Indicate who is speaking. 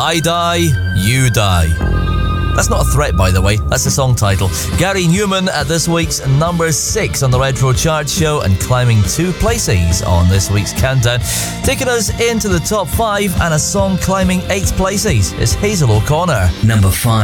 Speaker 1: I Die, You Die. That's not a threat, by the way. That's the song title. Gary Newman at this week's number 6 on the Retro Chart Show and climbing 2 places on this week's countdown. Taking us into the top 5 and a song climbing 8 places is Hazel O'Connor.
Speaker 2: Number 5.